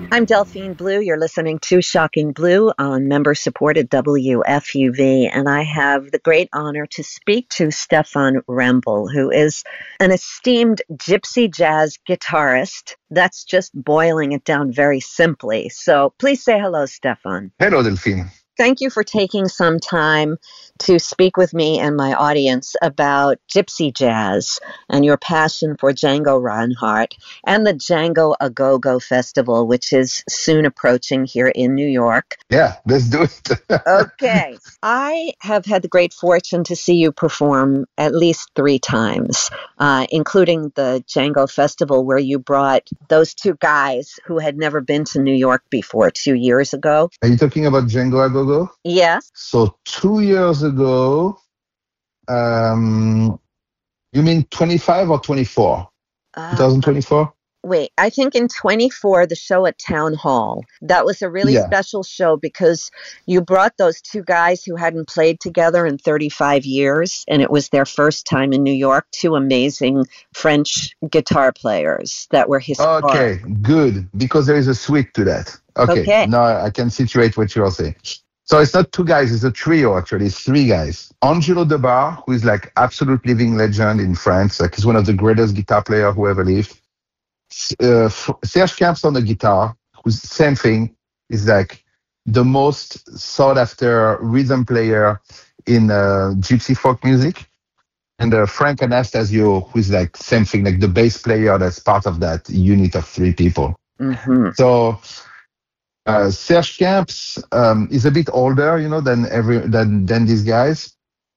I'm Delphine Blue. You're listening to Shocking Blue on member-supported WFUV, and I have the great honor to speak to Stefan Rembel, who is an esteemed gypsy jazz guitarist. That's just boiling it down very simply. So please say hello, Stefan. Hello, Delphine. Thank you for taking some time to speak with me and my audience about gypsy jazz and your passion for Django Reinhardt and the Django A Go-Go Festival, which is soon approaching here in New York. Yeah, let's do it. Okay. I have had the great fortune to see you perform at least 3 times, including the Django Festival, where you brought those 2 guys who had never been to New York before 2 years ago. Are you talking about Django A Go-Go? Yes. So 2 years ago, you mean 25 or 24? 2024? Wait, I think in 24, the show at Town Hall, that was a really special show because you brought those 2 guys who hadn't played together in 35 years, and it was their first time in New York, 2 amazing French guitar players that were historic. Okay, good, because there is a switch to that. Okay. Now I can situate what you are saying. So it's not 2 guys, it's a trio actually, it's 3 guys. Angelo Debar, who is like absolute living legend in France, like he's one of the greatest guitar players who ever lived. Serge Camps on the guitar, who's same thing, is like the most sought after rhythm player in gypsy folk music. And Frank Anastasio, who's like same thing, like the bass player that's part of that unit of 3 people. Mm-hmm. So Serge Camps is a bit older, than these guys,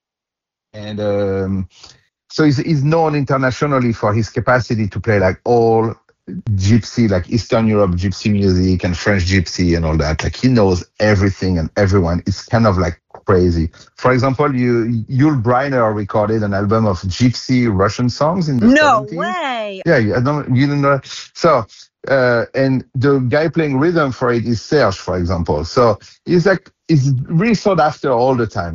and so he's known internationally for his capacity to play like all gypsy, like Eastern Europe gypsy music and French gypsy and all that. Like he knows everything and everyone. It's kind of like crazy. For example, Yul Brynner recorded an album of gypsy Russian songs in the 70s. No way. Yeah, you don't know. So. And the guy playing rhythm for it is Serge, for example. So he's really sought after all the time,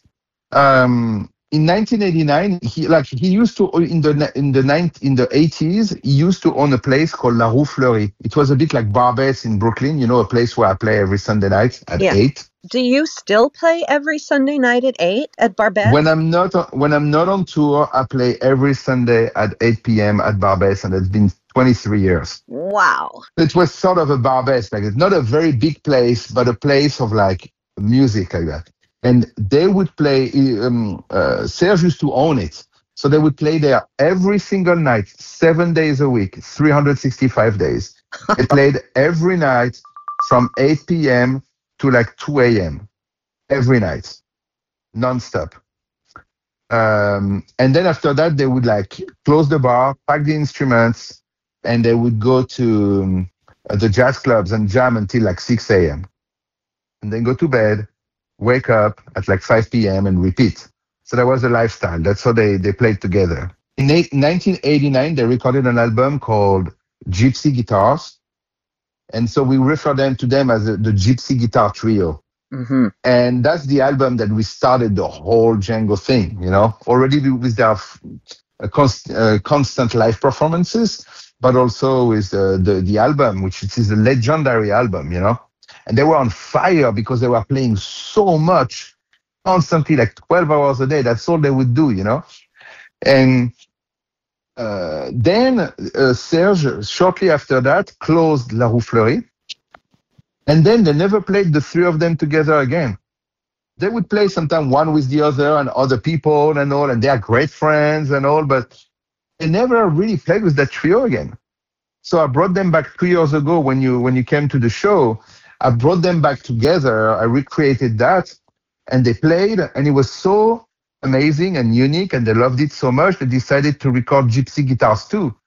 In 1989, he used to in the 80s, he used to own a place called La Rue Fleurie. It was a bit like Barbès in Brooklyn, a place where I play every Sunday night at 8. Do you still play every Sunday night at 8 at Barbès? When I'm not on tour, I play every Sunday at 8 p.m. at Barbès, and it's been 23 years. Wow. It was sort of a Barbès, like it's not a very big place, but a place of like music like that. And they would play, Serge used to own it. So they would play there every single night, 7 days a week, 365 days. They played every night from 8 p.m. to like 2 a.m. every night, nonstop. And then after that, they would like close the bar, pack the instruments, and they would go to the jazz clubs and jam until like 6 a.m. And then go to bed, wake up at like 5 p.m. and repeat. So that was the lifestyle. That's how they played together. In 1989, they recorded an album called Gypsy Guitars. And so we refer to them as the Gypsy Guitar Trio. Mm-hmm. And that's the album that we started the whole Django thing, already with their constant live performances, but also with the album, which is a legendary album, And they were on fire because they were playing so much, constantly, like 12 hours a day. That's all they would do, And then Serge, shortly after that, closed La Rue Fleurie. And then they never played the 3 of them together again. They would play sometimes one with the other and other people and all, and they are great friends and all, but they never really played with that trio again. So I brought them back 2 years ago when you came to the show. I brought them back together. I recreated that, and they played, and it was so amazing and unique, and they loved it so much, they decided to record Gypsy Guitars too.